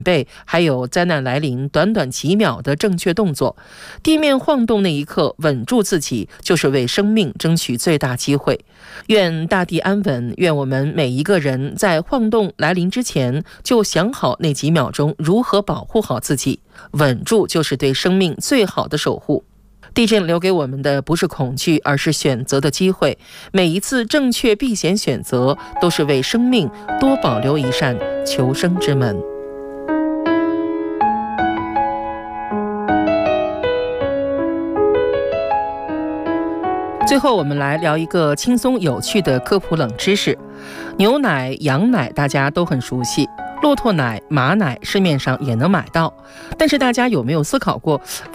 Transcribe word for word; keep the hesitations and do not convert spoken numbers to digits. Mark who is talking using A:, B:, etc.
A: 备，还有灾难来临短短几秒的正确动作。地面晃动那一刻，稳住自己，就是为生命争取最大机会。愿大地安稳，愿我们每一个人在晃动来临之前，就想好那几秒钟如何保护好自己。稳住就是对生命最好的守护。地震留给我们的不是恐惧，而是选择的机会。每一次正确避险选择，都是为生命多保留一扇求生之门。最后我们来聊一个轻松有趣的科普冷知识。牛奶、羊奶大家都很熟悉，骆驼奶、马奶市面上也能买到，但是大家有没有思考过，